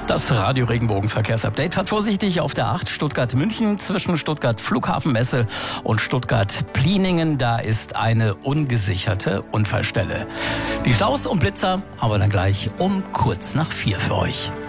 Das Radio Regenbogen Verkehrsupdate fährt vorsichtig auf der 8 Stuttgart-München zwischen Stuttgart Flughafenmesse und Stuttgart-Pliningen. Da ist eine ungesicherte Unfallstelle. Die Staus und Blitzer haben wir dann gleich um kurz nach 4 für euch.